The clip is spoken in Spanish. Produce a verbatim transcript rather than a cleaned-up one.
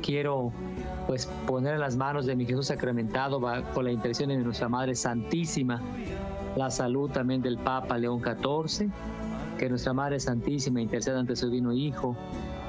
quiero pues poner en las manos de mi Jesús sacramentado va- con la intercesión de nuestra Madre Santísima, la salud también del Papa León catorce, que nuestra Madre Santísima interceda ante su Divino Hijo,